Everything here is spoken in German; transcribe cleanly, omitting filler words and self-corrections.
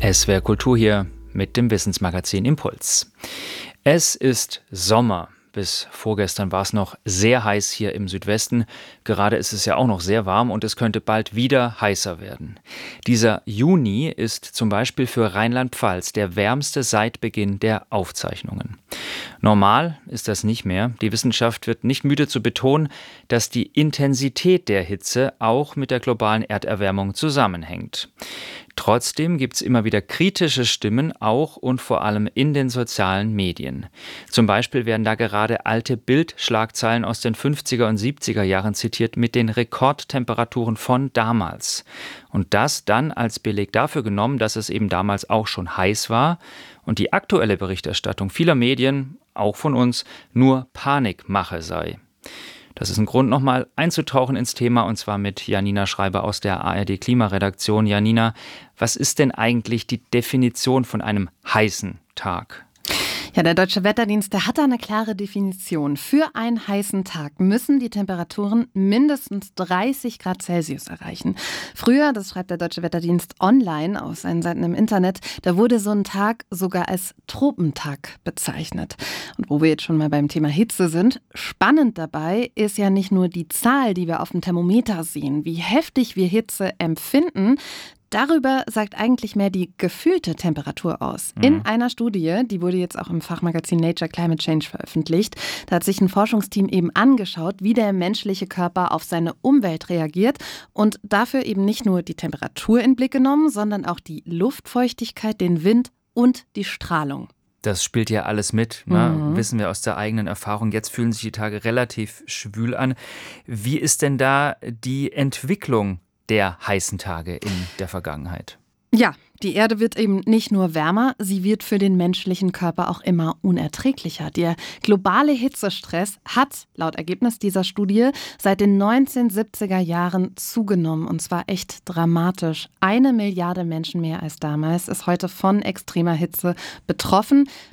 SWR Kultur hier mit dem Wissensmagazin Impuls. Es ist Sommer. Bis vorgestern war es noch sehr heiß hier im Südwesten. Gerade ist es ja auch noch sehr warm und es könnte bald wieder heißer werden. Dieser Juni ist zum Beispiel für Rheinland-Pfalz der wärmste seit Beginn der Aufzeichnungen. Normal ist das nicht mehr. Die Wissenschaft wird nicht müde zu betonen, dass die Intensität der Hitze auch mit der globalen Erderwärmung zusammenhängt. Trotzdem gibt es immer wieder kritische Stimmen, auch und vor allem in den sozialen Medien. Zum Beispiel werden da gerade alte Bildschlagzeilen aus den 50er und 70er Jahren zitiert mit den Rekordtemperaturen von damals. Und das dann als Beleg dafür genommen, dass es eben damals auch schon heiß war und die aktuelle Berichterstattung vieler Medien, auch von uns, nur Panikmache sei. Das ist ein Grund, nochmal einzutauchen ins Thema, und zwar mit Janina Schreiber aus der ARD-Klimaredaktion. Janina, was ist denn eigentlich die Definition von einem heißen Tag? Ja, der Deutsche Wetterdienst, der hat da eine klare Definition. Für einen heißen Tag müssen die Temperaturen mindestens 30 Grad Celsius erreichen. Früher, das schreibt der Deutsche Wetterdienst online auf seinen Seiten im Internet, da wurde so ein Tag sogar als Tropentag bezeichnet. Und wo wir jetzt schon mal beim Thema Hitze sind, spannend dabei ist ja nicht nur die Zahl, die wir auf dem Thermometer sehen, wie heftig wir Hitze empfinden. Darüber sagt eigentlich mehr die gefühlte Temperatur aus. In einer Studie, die wurde jetzt auch im Fachmagazin Nature Climate Change veröffentlicht, da hat sich ein Forschungsteam eben angeschaut, wie der menschliche Körper auf seine Umwelt reagiert und dafür eben nicht nur die Temperatur in den Blick genommen, sondern auch die Luftfeuchtigkeit, den Wind und die Strahlung. Das spielt ja alles mit, ne? Wissen wir aus der eigenen Erfahrung. Jetzt fühlen sich die Tage relativ schwül an. Wie ist denn da die Entwicklung der heißen Tage in der Vergangenheit? Ja, die Erde wird eben nicht nur wärmer, sie wird für den menschlichen Körper auch immer unerträglicher. Der globale Hitzestress hat, laut Ergebnis dieser Studie, seit den 1970er Jahren zugenommen. Und zwar echt dramatisch. 1 Milliarde Menschen mehr als damals ist heute von extremer Hitze betroffen.